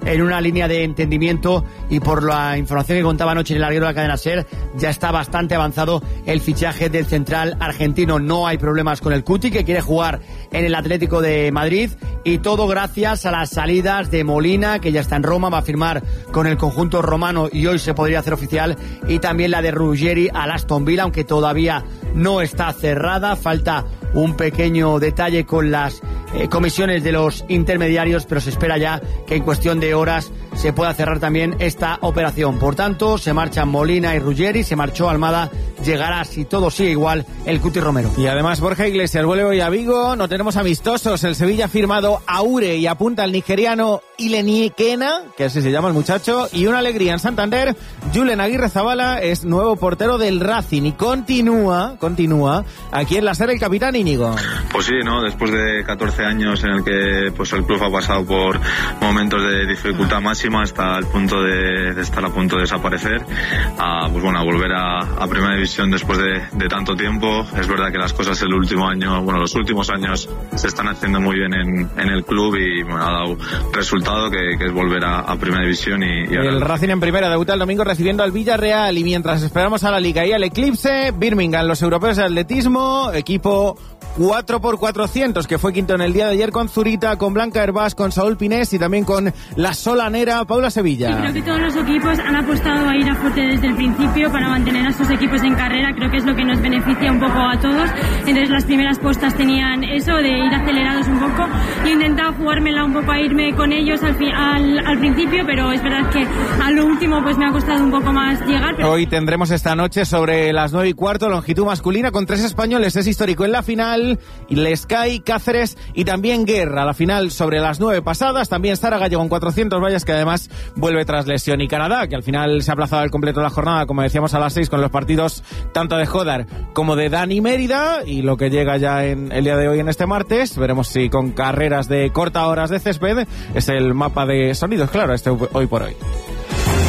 en una línea de entendimiento, y por la información que contaba anoche en el larguero de la cadena SER, ya está bastante avanzado el fichaje del central argentino. No hay problemas con el Cuti, que quiere jugar en el Atlético de Madrid, y todo gracias a las salidas de Molina, que ya está en Roma, va a firmar con el conjunto romano y hoy se podría hacer oficial, y también la de Ruggeri al Aston Villa, aunque todavía no está cerrada, falta un pequeño detalle con las comisiones de los intermediarios, pero se espera ya que en cuestión de horas se pueda cerrar también esta operación. Por tanto, se marchan Molina y Ruggeri, se marchó Almada, llegará, si todo sigue igual, el Cuti Romero. Y además Borja Iglesias vuelve hoy a Vigo, no tenemos amistosos, el Sevilla ha firmado a Aure y apunta al nigeriano Ileniekena, que así se llama el muchacho, y una alegría en Santander, Julen Aguirrezabala es nuevo portero del Racing y continúa aquí en la SER el capitán Íñigo. Pues sí, ¿no? Después de 14 años en el que pues el club ha pasado por momentos de dificultad máxima hasta el punto de estar a punto de desaparecer, a volver a primera división después de tanto tiempo. Es verdad que las cosas los últimos años se están haciendo muy bien en el club y ha dado resultado que es volver a primera división y el Racing en primera debuta el domingo recibiendo al Villarreal, y mientras esperamos a la Liga y al Eclipse, Birmingham, los europeos de atletismo, equipo 4x400, que fue quinto en el día de ayer con Zurita, con Blanca Hervás, con Saúl Pinés y también con la solanera Paula Sevilla. Sí, creo que todos los equipos han apostado a ir a fuerte desde el principio para mantener a sus equipos en carrera. Creo que es lo que nos beneficia un poco a todos. Entonces las primeras postas tenían eso de ir acelerados un poco. Yo he intentado jugármela un poco a irme con ellos al principio, pero es verdad que a lo último pues me ha costado un poco más llegar. Hoy tendremos esta noche sobre las 9:15 longitud masculina con 3 españoles, es histórico en la final, y Lescay, Cáceres y también Guerra. La final sobre las 9 pasadas, también Sara Gallego en 400 vallas, que además vuelve tras lesión, y Canadá, que al final se ha aplazado al completo la jornada, como decíamos, a las 6 con los partidos tanto de Jodar como de Dani Mérida, y lo que llega ya en el día de hoy, en este martes, veremos si con carreras de corta horas de césped, es el mapa de sonidos, claro, hoy por hoy.